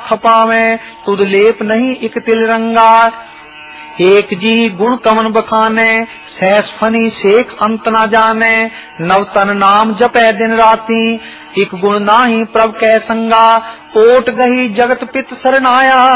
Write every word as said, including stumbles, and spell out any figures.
खपावे, तुद लेप नहीं इक तिल रंगा। एक जी गुण कमन बखाने, सहस फनी शेख अंत न जाने। नवतन नाम जपै दिन राती, एक गुण नाही प्रभ कै संगा। ओट गही जगत पित सरनाया,